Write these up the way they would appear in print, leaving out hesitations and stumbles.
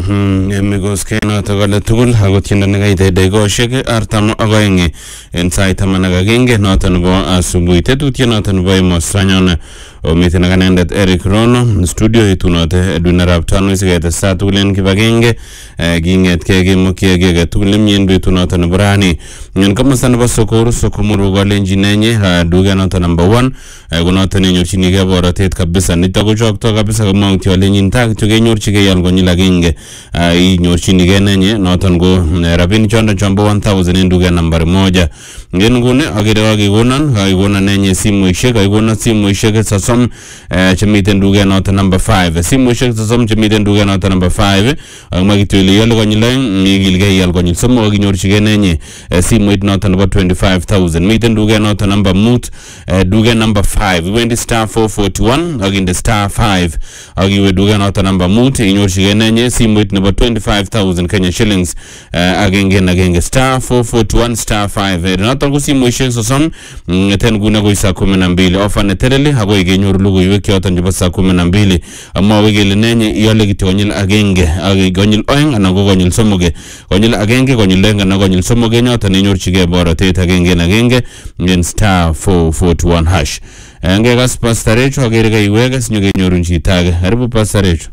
migos kena tagale tugul hagot kinda nagaite degoshek artam agoenge en sait managagenge notan bo asubuhi tetutye notan bo mosranyon o mitena kanendet Eric Rono studio itunote edunarab tano sigete satulen kibagenge ginget kege mokiege tulim yendu itunote brani nyen kama sana ba sokomuru golenji nenye duga notan number 1 gunotan nyorchini ge boratet kabisa nitagochokto kabisa kama utiolenyin tag tugenyorchige yalgonyi lagenge inyorchini ge nenye notan go rabini chondo chombo 1000 enduga number 1 ngen ngune agire agigonan nenye simu ishek agigona simu ishek sasom chemiten duga notan number 5 simu ishek sasom chemiten duga notan number 5 magitweli yalgonyi lang migilge yalgonyi somo aginyorchige nenye simu it notan about 25000 miten duga notan number mut duga number 5 when the star 441 again the star 5 agiwe duga notan number mut inyorchige nenye simu it number 25000 Kenya shillings agenge star 441 star 5 notan ko simu ishek sasom ten guna go isa 12 offer neterele hago igenyoru lugu iwe kyotan jiba sa 12 amma wegele nenye yole gitonyil agenge agonyil oeng anago gonyil somoge gonyil agenge gonyil lenga na gonyil somoge nyotan inyorchige boratet agenge ngen star 441 hash nge gas pastarecho agere ga iwega sinyoge nyoru nchitage haribu pastarecho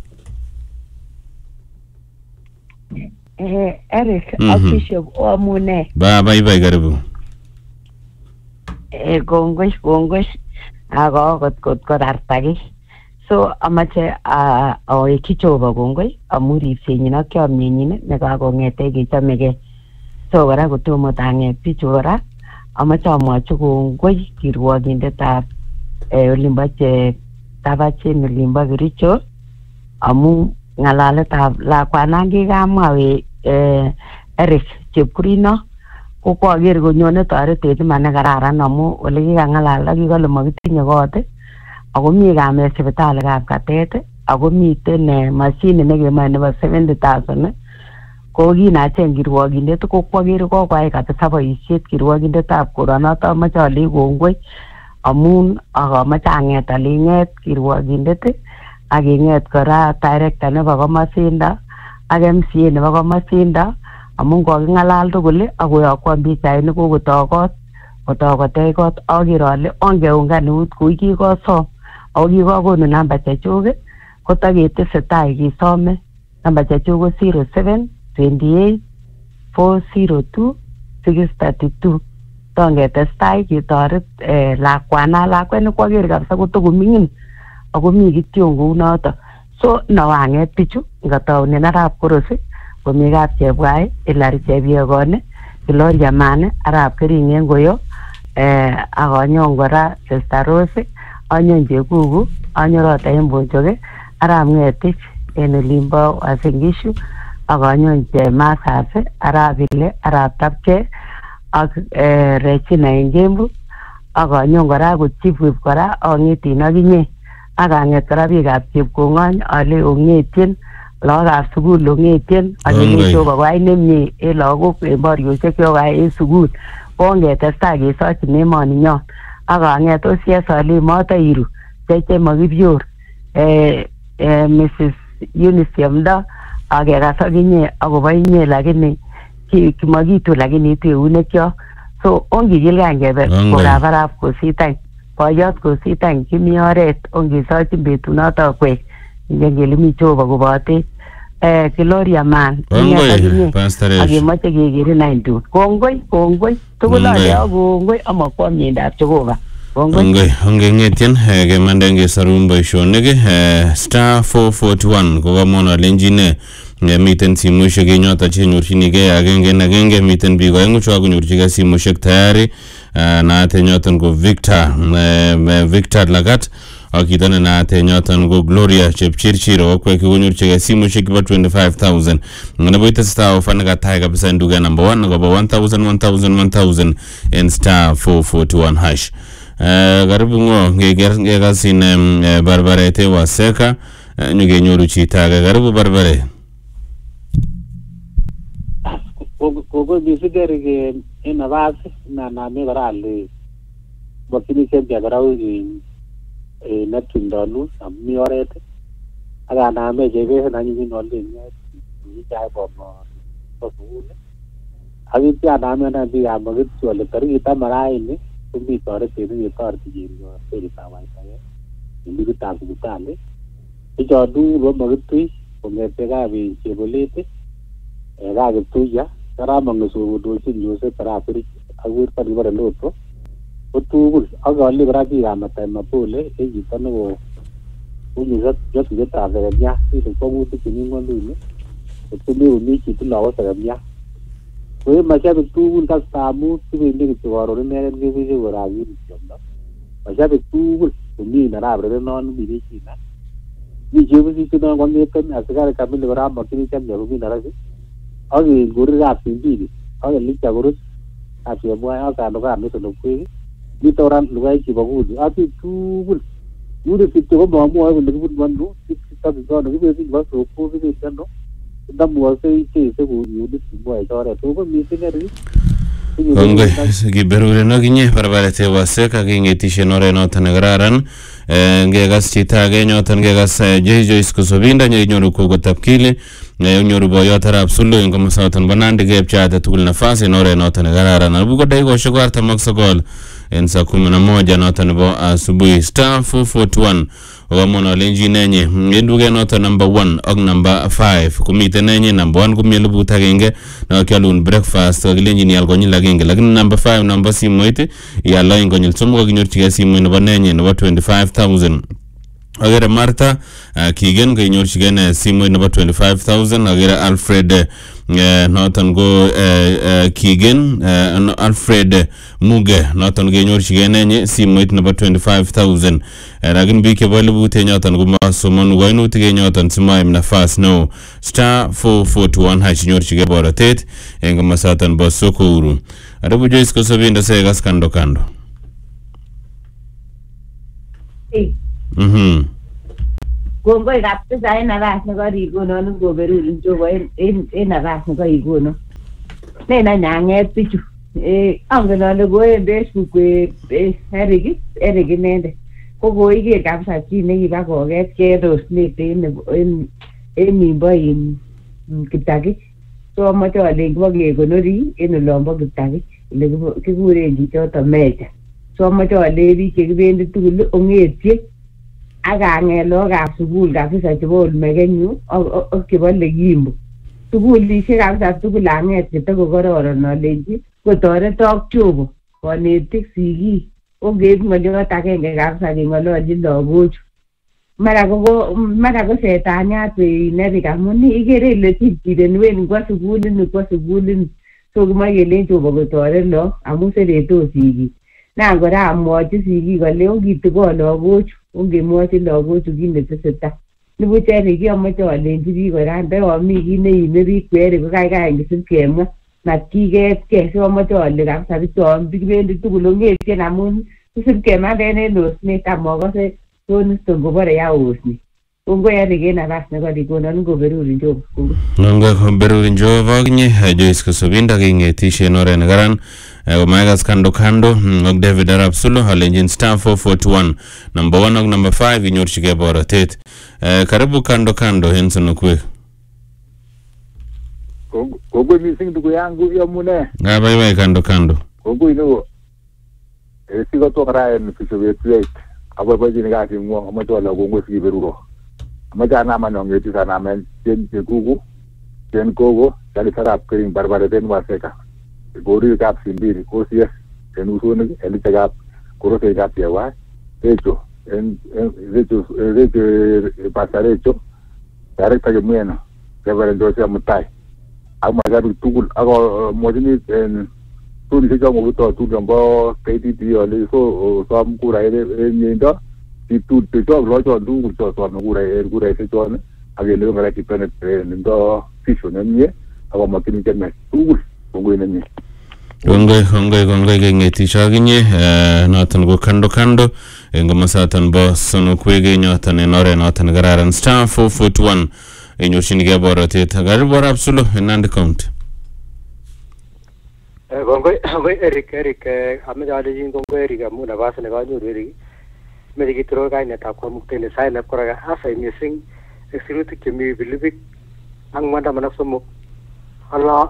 Eric Archbishop Omune bye karibu gongoi ako kot artagi so amache kichoba gongoi amu ripsenyin ak kyomnyenyin nekakongete kechamege so kora kotomo tanget bichu kora amache amwachi gongoi kirwogindetab olimbo Tabachin olimbo Kericho amu ngalaletab lakwanan kikamwa Eric Chepkurino ko kwager konyone toretet man nekararan amu ole kikangalal kikole makitinye kot ako mi kamet sipitalikab Katet ako miten machine nekemae nebo 70000 ko kinacheng kirwogindet ko kwager kokwai kabisa boisiet kirwogindetab koronoto amache ale kongoi amun akamache anget alinget kirwogindet akinget kora director nebo komasinda ak MCA nebo komasinda amun kokingalal tugul akoyokwan pichainik kokotokot kotokotech kot aker ale ongeungan eut kou kikosom ako kikakonu namba chechuk kotaketesetai kisome namba chechuk ko 0728402632 tongetestai ketoret lakwet nekwaker kabisa kotokomingin ako mi kityon kounoto so nawanget bichu ngataunen arap korosi komi kap chebwai Hilary Chebiogone Gloria Mane arap keringen koyo akonyon kora Sister Rose anyon Chekuku anyorota embonjoge arap Ngetich en olimbo Wasingishu akonyon Chemasase arap Ile arap Tapche ak Regina Engembu akonyon kora kochipwip kora angetin akinye akanget kora biikab Chepkongony ale ongetien lagokab sukul ongetien akinyechoba koai nemie en lagok en borioshek yokai en sukul kongetestai kesochin emoninyon akanget osias ale motairu cheche makibior Mrs. Eunice Yamda akekas akinye akobo inye lakini kimakitu lakini itu eunekyok so ongikilgei ngebe korab arap kositany boyot kositany kimi oret ongesochin betunoto kwek ngele mi Jehova kobote Gloria Man akimoche kekere 92 kongoi tugul ale kongoi amakwa miendab Jehova kongoi ngetien kemande ngesarum boisionik star 441 kokamon alenjine miten simushek inyota chenyorchinige agenge miten biik oengu chakonyorchige simushek tayari naate nyoton ko Victor Lagat akitane naate nyoton ko Gloria Chepchirchir okwe konyorchige simushek kiba 25000 nebo itesta ofana kataya kabisa nduga number 1 koba 1000 in star 441 hash karibu ngo ngekasin barbarete waseka nyugenyoru chitaga karibu barbare Kogo bisigeri ke ina base na me barale bakini sembia garawi na tindolu ami orete aga na me jebe na nyi no le chai bom ko sukul akitya namena biikab Makiti kole tarikit 10 raini komi toretet neketoreti seritab waitaek en birutab sipitali bichon tugul bo Makiti kong'ete Chebolet kakituiyo karamong kondochin Joseph Arap Kericho ak werto nekibore Lotto ko tugul ak ole kora biikab Matai Mapole en chito neko bunye jotuyetab sekemia ile kwong'utik chemi ng'wonduni kotomekomi chito lobo sekemia ko en mashabik tugul kastab mut kibendi kityo koron ineken kebeche korakin kityomdo mashabik tugul komi Arap Rerenon mi China mi chebusisiet non kong'eten asikari kamili kora mokyini chamia komi Nairobi ak en korirab Simbili ak Elijah Korut ak Chemwai ak Kandokano Sonokwek mito kora lugaik chebo Kuni ak biik tugul yure kityo komomwoe kole kibunu ano kitokikono kibendi kibo Soko kibendi ano ndamwose ichese kuyunit kimwoe oret ko missing eri kongoi kiberuren akinye barbaret wasek ak ing'etishen oret noton nekararan ngekas chito age nyoton ngekas Joyce Kosobinda nyenyoru kokotab kili nyoru boyot Arap Sulu en komosoton bo Nandi kepcheate tugul nafas en oret noton nekararan abuko dakikoshek 49 en saa 11 noton nebo asubuhi star 441 okamon alenjin nenyi en duket noton number 1 ak number 5 komiten nenyi number 1 komi 1,000 nakialun breakfast akilenjin ial konyil agenge lakini number 5 number simoit ial oeng konyil somok akinyorchigei simoit nebo nenyi nebo 25,000 agere Martha Kigen kenyorchigei simoit nebo 25,000 agere Alfred noton go Kigen Alfred Muge noton kenyorchigei nenyi simoit nebo 25,000 lakini biik chebo lebute nyoton komasomonu kainutik nyoton simaim nafas no star 441 hachinyorchigei borotet en komosoton bo Sokuru Arabu Joyce Kosobinda sekas kando Kongoi kabisa en nafas nekorikonon ngoberurin Jehova en nafas nekorikonon. Nen any ang'et bichu. Angen ale koen Facebook Eric inendet. Ko koiker kabisa chi nekiba koketkei osnet en nimbo Kiptagich. So amoche alen kibokekonori en olombo Kiptagich ele kikuren chichoton Meja. So amoche alen biik chekibendi tugul ong'etye ak ang'et lagokab sukul kabisa chebo Olmekenyu ak chebo Lekimbo. Sukulisiek kabisa tugul ang'et chetokokororon alenji kotoretok Jehova konetik sigik ongeib ng'oliot agenge kabisa keng'ololji lagochu. Mara ko setaniat Eric amun ikere ile chirchireni kwo sukulini so kimoe kelen Jehova kotoret lagok amun seretos sigik. Nan kora amwochi sigik ale ongitikon lagochu ongemwochi lagochu kit netesetai. Nibuch Eric amoche alenji biik kora ndoyomi kit neime biik Eric ko kaikai ngisib kemwa matkiketkei so amoche ale kabisa bichon kibendi tugul ong'etyen amun kisib kemaden en osnet amokose Toniston kobore ya osnet. Kongoi Eric en nafas nekorikonon ngoberurin Jehova. Kongoi ngoberurin Jehova akinye Joyce Kosobinda king'etishen oret nekaran komaikas kando ak David Arap Sulu alenjin star 441 number 1 ak number 5 inyorchigei borotet. Karibu kando en Sonokwek. Kongoi missing ndugu yangu yamune. Bye kando. Kongoi neo. Sikotok raen fisobet yeit. Aboibojini kasing'wong amoche ale kongoi sikiberuro. Amoche anaman ong'eti sanamen chen chekuku chen kogo chalisarap kering barbaret en Waseka. Koririkab Simbili OCS en usonik elitekab korosekab Chewai Recho Recho Pastor Recho Director Kimweno Reverend Joseph Mutai ak mashabik tugul ak mwochini en tunishe chon kobuto tugul bo KTT ole so som kurait en miendo kitute chon lochon tugul chon som kuraishek chon ak kele ngara kipenet ndo vision nemie ak komokyini kemet tugul kongoi nemie. Kongoi keng'etishe akinye noton ko kando en komosoton bo Sonokwek nyoton en oret noton nekararan star 441 inyorchinigei borotet. Karibu Arap Sulu en Nandi County. Kongoi Eric amoche alenjin kongoi Eric amun nafas nekanyoru Eric meche kituro kainetab Kamuktaindet Zainab Koraga hasa missing sirutik chemi Pilipik angwan taman ak somok ala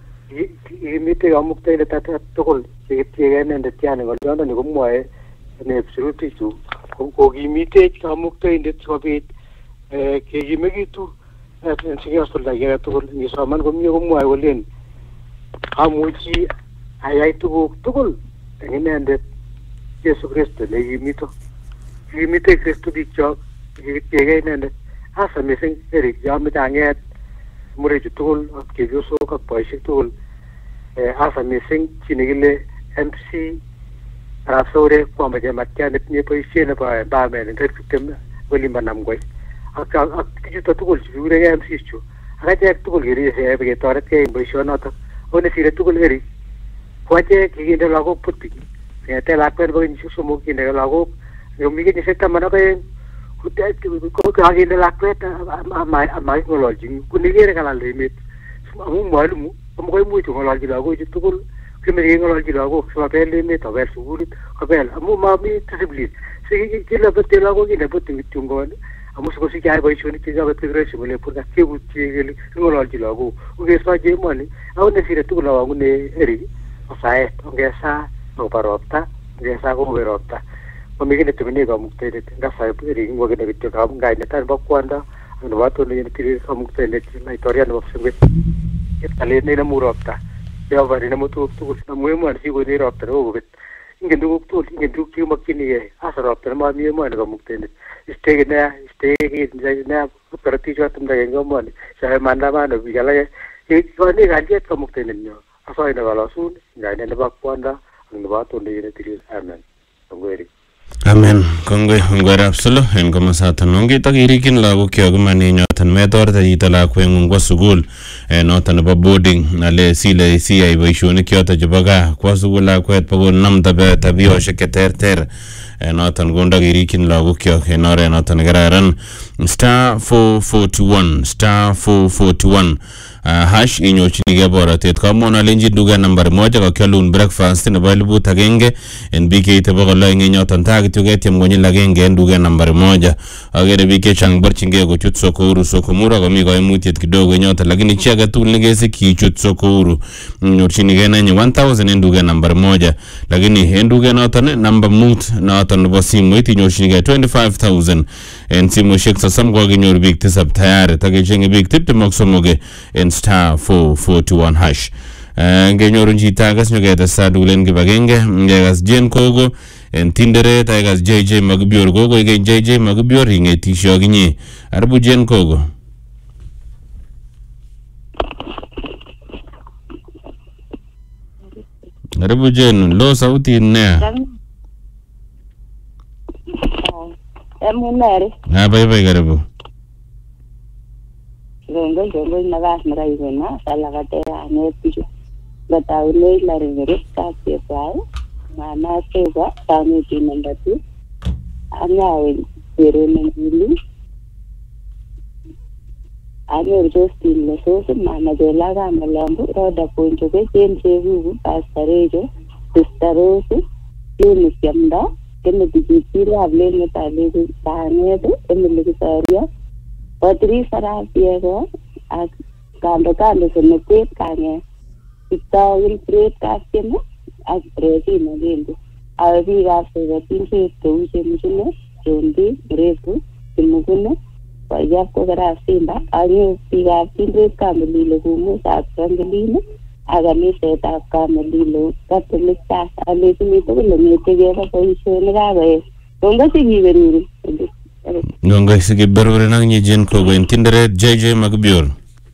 imite kamuktaindet tugul chekitiegei inendet yani ngolyondo ni komwoe ne sirutik chu kokimitech kamuktaindet sikobit kekimekitu sikesulda kiy age tugul ngisoman komie komwoe kolen amuchi ayai tuguk tugul eng inendet Yesu Kristo nekimito kimite Kristo bikyok kitiegei inendet hasa mising Eric yameche ang'et murechu tugul ak chepyosok ak boisiek tugul hasa mising chi nekile MC Arap Sore kwamache matya netinye boisiet nebo empowerment eng 20 olimbo Namgwei ak bichuto tugul chekikuregei MCs chu ak achek tugul kerese ketoretkei eng boisionotok onesire tugul Eric ko achek kikinde lagok putik keng'ete lakwet nebo kenyisiek 3 kinde lagok yomi kenyisiek 12 kakinde lakwet amaking'ololchi kunikere kalal emet amu mwalimu amakoi imuch kong'ololchi lagochu tugul kimeche keng'ololchi lagok sikobel emet kobel sukulit kobel amu mami discipline kilebete lagok kinde putik kityongon amu sikosich keyai boisionik chechobet federation kole purka kekutyi kele king'ololchi lagok okesochi emoni ako nesire tugul awangune Eric osaet ongesa akobo ropta ongesa kokobe ropta mami kiy netemene kamuktaindet ngasaib Eric ngokene kityo kainetab nebo kwondo ak nebo atononie netilil kamuktaindet laitoriat nebo Kipsengwet kalet neinemu ropta Jehova neinemu tuguk tugul amu emoni sikonech ropta nekokobet ingen tuguk tugul ingen tuguk chekimokchinigei hasa ropta nemami emoni kamuktaindet isteke neya isteke neya korotichu tumda eng emoni sae maandamano biik alake ikoni kalyet kamuktaindet nyo asoe nekalosun kainet nebo kwondo ak nebo atononie netilil amen kongoi Amen. Kongoi Arap Solo en komasaton ongit ak irikin lagokyok imaninyoton metorte chito lakweng'ung kwo sukul noton nebo boarding ale sile siyai boisionik choton chebo gaa kwo sukul lakwet bokonam tabiosiek cheterter noton kondo kirikin lagokyok en oret noton nekararan *441 hash inyorchinigei borotet kamwon alenjin duket nambari 1 kakyolun breakfast nebo 1,000 en biik cheite 600 eng yoton taa kityo ketyem konyil agenge en duket nambari 1 akere biik chechang borchingei kochut soko huru soko mura komi koimutiet kidogo en yoton lakini chi age tugul nekesikyi ichut soko huru inyorchinigei nenyi 1000 en duket nambari 1 lakini en duket noton namba 5 noton nebo simoit inyorchinigei 25,000 en simoisiek 30 kokakinyor biik 7 tayari takechenge biik 23 en *441 hash. Ngenyorun chito age sinyoketesta tugul en kibagenge ngekas Jane Kogo en Tinderet akas JJ Makibior Kogo ikeny JJ Makibior ing'etishe akinye aribu Jane Kogo. Aribu Jane lo sauti nea Emuneri. Bye karibu. Jongo nabas maraigona salakatera nepicho. Bataule la revere kasi kwao. Mana sega tani tinandatu. Anyawe perene ngili. Anyor jostin le sosu mana jolaga malambu roda poncho ke jenjevu pastarejo. Pistarosu. Yuni siamda. Kene dijitiri hable metaleku tahanetu. Kene likisaria. Patri sarasiego ak kando senekwet kange itawil pret kaskene ak resina gendo awe biikab sebetin kou chemchune chombi mrefu kimugune wayap ko karab simba anyo biikab tindret kamelilo kumusab rangelino ak kanisetab kamelilo katolik chas alechini tugul ng'etegei bo boisionik kakoet kongoi sikiberuri Ngongo sikiberuri nang Jane Kogo en Tinderet JJ Makibior.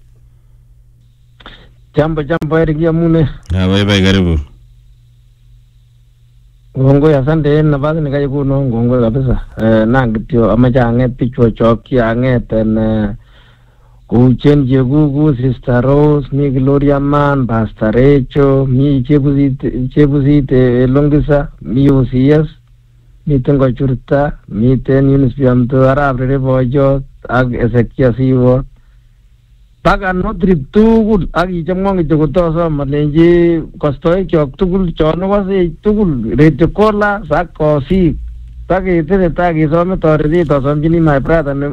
Jambo Eric Yamune. Bye karibu. Ngongo asante nafasi nikayikuno ngongo kabisa. Nangityo amache ang'et bichu chokyi ang'et en kuchen Jegugu, Sister Rose, mi Gloria Man, Pastor Recho, mi Chebuzite Longisa, mi OCS. Miten kochurta, miten Yunus Biamto, Arab Rebojo, ak Ezekia Siwo. Baka no trip tugul, ak ichamwang ito kotoso, malenji kostoi kyok tugul, chono kasi tugul, rete kola, sak kosi. Taki tete taki some toriti, tosomjini my brother,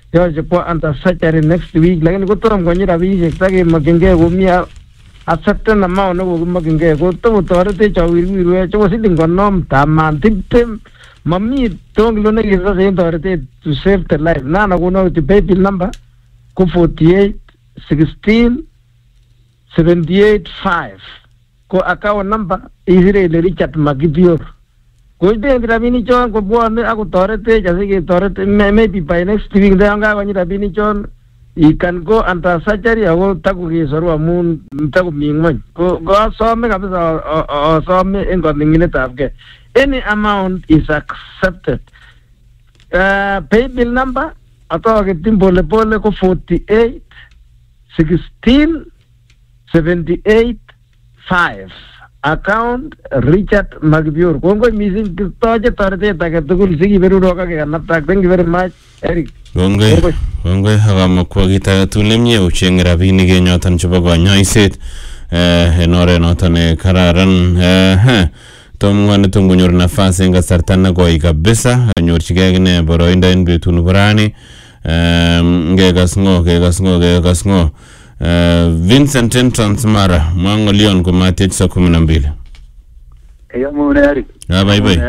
yoche kwa anta surgery next week lakini kotorom konyi rabishek takemokyinkee komii a certain amount nekokimokyinkee kotokotoretech awirwirwech chebo siling 50 taman 20 mamii tongilo nekisose en toretet to save the life nana kono kityo paybill number ko 48 16 78 5 ko account number isire ile Richard Makibior koite rabini chon kobwane akotoretech asiketoret maybe by next week ndan kakonyi rabini chon you can go under surgery ako takokesoru amun takomi ngwony ko asome kabisa asome en koninginetabge any amount is accepted paybill number atoketin pole pole ko 48 16 78 5 account Richard Makibior kongoi mising kitoche toretet age tugul sikiberurok ak kekanaptak. Thank you very much Eric. Kongoi akamokwo kit age tugul nemie ucheng rabinik en yoton chebo konyoiset en oret noton kararan. Tom ngwane tungonyor nafasi en kasarta nekoi kabisa nyorchigei akine boroindo en betut nebo rani. Ngekas ngo Vincent en Transmara mwangolion kumatech saa 12. Eyo muneri. Bye bye.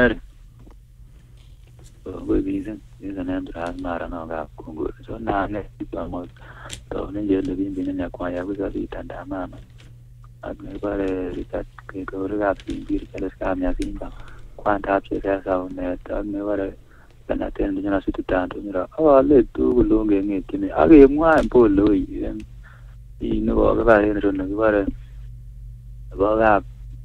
Go Vincent en Transmara na ga Kongo. So na ne tamo to ne je le bin ne kwa ya kuza vitanda mama. Agne bare ritat ke ko ga bin bir kala ska mya simba. Kwanta apse sa ne to ne bare kana ten ne na situ tanto mira. Ale tu gulonge ngeti ne age mwa polo yen. No va en ronda guarda va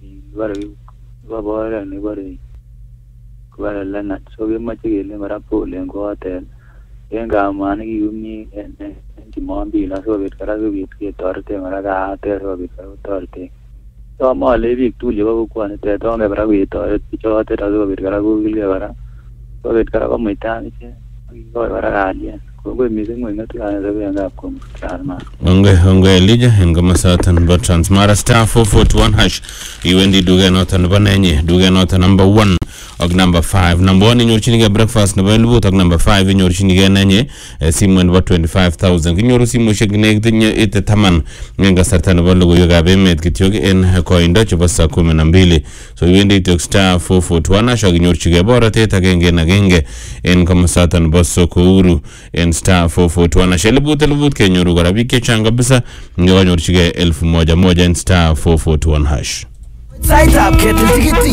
ni guarda la na so che le mara pole en hotel enga mani yumi en timombi la so vet kara che torte mara ga te so vet torte to ma le vi tu le va kwa ne te to ne bara vi to cho te ra so vet kara go le bara so vet kara ko mai ta ni che go bara ga dia Kongo mizing ngati ana zabe anga kom karma Onge Elijah ngoma satan but Transmara star 441 hash iwendi duga notan banenye duga notan number 1 og number 5 number 1 inyorchini ga breakfast number 2 og number 5 inyorchini ga nenye simon ba 25000 kinyoru simo shegne gdinye ite taman ngenga sartana balogo yoga bemet kityoge en koindo chebo saa 12 so iwendi to star 441 hash og inyorchige borate tagenge na genge en kama satan bosso kouru en star 441 shelebut kenyoru garabik kechanga bisa ngewanyorchige 1000 en star 441 hash. Side up, get the ticket.